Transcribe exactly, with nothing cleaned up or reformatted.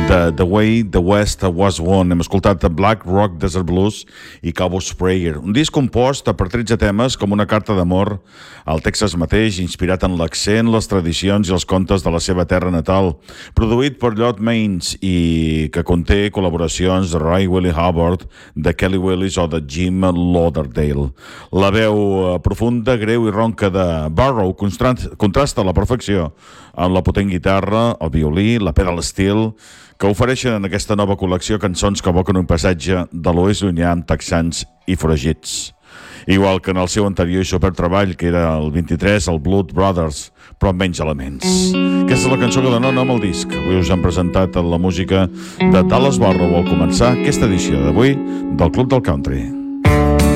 de The Way the West Was Won. Hem escoltat Black Rock Desert Blues i Cowboys Prayer, un disc compost per tretze temes com una carta d'amor al Texas mateix, inspirat en l'accent, les tradicions i els contes de la seva terra natal, produït per Lloyd Maines i que conté col·laboracions de Roy Willie Hubbard, de Kelly Willis o de Jim Lauderdale. La veu profunda, greu i ronca de Burrow contrasta a la perfecció amb la potent guitarra, el violí, la pedal steel, que ofereixen en aquesta nova col·lecció cançons que evoquen un passatge de l'oest llunyà amb texans i foragits. Igual que en el seu anterior i super treball, que era el vint-i-tres, el Blood Brothers, però amb menys elements. Aquesta és la cançó que dona nom al disc. Avui us hem presentat la música de Dallas Burrow al començar aquesta edició d'avui del Club del Country.